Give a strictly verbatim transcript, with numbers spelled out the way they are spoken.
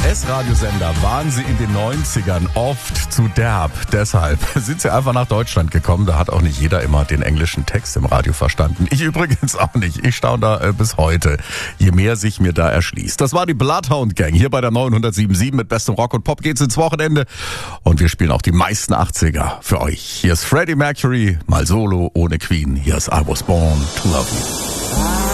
S-Radiosender waren sie in den neunzigern oft zu derb. Deshalb sind sie einfach nach Deutschland gekommen. Da hat auch nicht jeder immer den englischen Text im Radio verstanden. Ich übrigens auch nicht. Ich staune da äh, bis heute, je mehr sich mir da erschließt. Das war die Bloodhound Gang hier bei der neunhundertsieben Komma sieben. Mit bestem Rock und Pop geht's ins Wochenende. Und wir spielen auch die meisten achtziger für euch. Hier ist Freddie Mercury, mal solo, ohne Queen. Hier ist I Was Born to Love You.